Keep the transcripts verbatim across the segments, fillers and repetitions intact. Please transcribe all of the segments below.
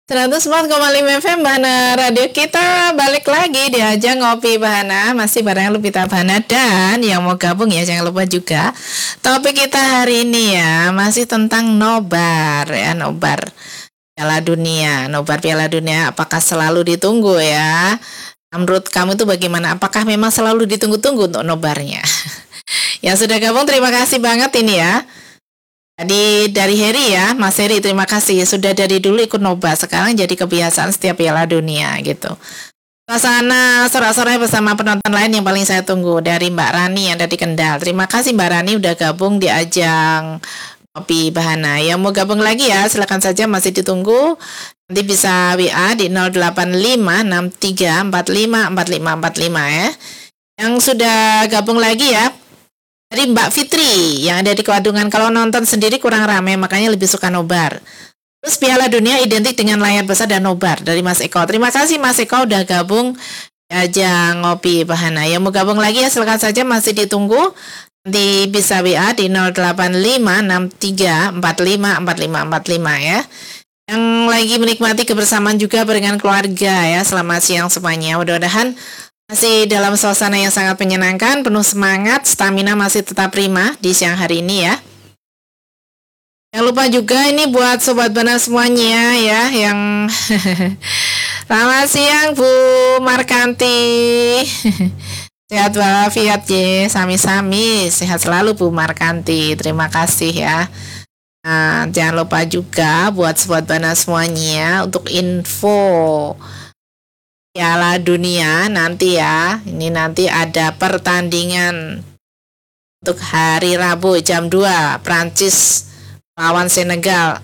seratus empat koma lima F M Bahana Radio kita balik lagi di ajang Ngopi Bahana, masih bareng Lupita Bahana, dan yang mau gabung ya jangan lupa juga topik kita hari ini ya masih tentang nobar ya, nobar Piala Dunia. Nobar Piala Dunia apakah selalu ditunggu ya? Menurut kamu tuh bagaimana? Apakah memang selalu ditunggu-tunggu untuk nobarnya? Yang sudah gabung terima kasih banget ini ya. Tadi dari Heri ya, Mas Heri terima kasih. Sudah dari dulu ikut nobar, sekarang jadi kebiasaan setiap Piala Dunia gitu. Suasana sorak-sorai bersama penonton lain yang paling saya tunggu dari Mbak Rani yang ada di Kendal. Terima kasih Mbak Rani udah gabung di ajang Ngopi Bahana. Yang mau gabung lagi ya, silakan saja masih ditunggu. Nanti bisa W A di nol delapan lima enam tiga empat lima empat lima empat lima ya. Yang sudah gabung lagi ya, dari Mbak Fitri yang ada di Kewadungan. Kalau nonton sendiri kurang ramai, makanya lebih suka nobar. Terus Piala Dunia identik dengan layar besar dan nobar dari Mas Eko. Terima kasih Mas Eko udah gabung di ajang Ngopi Bahana. Yang mau gabung lagi ya silakan saja masih ditunggu. Nanti bisa W A di nol delapan lima enam tiga empat lima empat lima empat lima ya. Yang lagi menikmati kebersamaan juga dengan keluarga ya. Selamat siang semuanya. Mudah-mudahan masih dalam suasana yang sangat menyenangkan, penuh semangat, stamina masih tetap prima di siang hari ini ya. Jangan lupa juga ini buat Sobat Bahana semuanya ya, yang selamat siang Bu Markanti. Sehat walafiat ya, sami-sami, sehat selalu Bu Markanti, terima kasih ya. Nah, jangan lupa juga buat Sobat Bahana semuanya untuk info Piala Dunia nanti ya. Ini nanti ada pertandingan untuk hari Rabu jam dua Prancis lawan Senegal.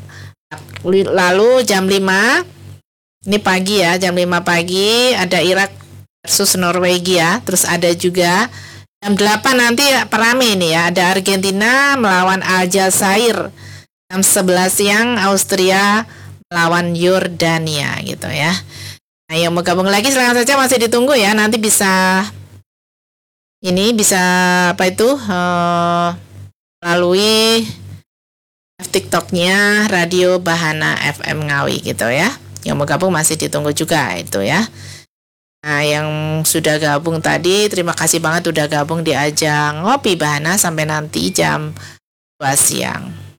Lalu jam lima ini pagi ya, jam lima pagi ada Irak versus Norwegia. Terus ada juga jam delapan nanti perame ini ya, ada Argentina melawan Aljazair. Jam sebelas siang Austria melawan Yordania gitu ya. Nah, yang mau gabung lagi silakan saja masih ditunggu ya. Nanti bisa ini bisa apa itu uh, melalui TikToknya Radio Bahana F M Ngawi gitu ya. Yang mau gabung masih ditunggu juga itu ya. Nah, yang sudah gabung tadi terima kasih banget udah gabung di ajang Ngopi Bahana sampai nanti jam dua siang.